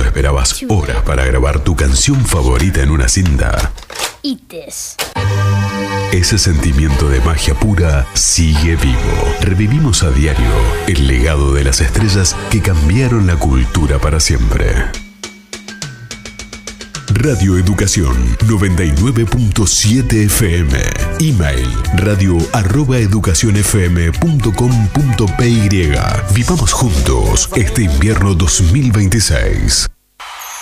esperabas horas para grabar tu canción favorita en una cinta, Ites. ese sentimiento de magia pura sigue vivo. Revivimos a diario el legado de las estrellas que cambiaron la cultura para siempre. Radio Educación 99.7 FM. Email radio@educacionfm.com.py. Vivamos juntos este invierno 2026.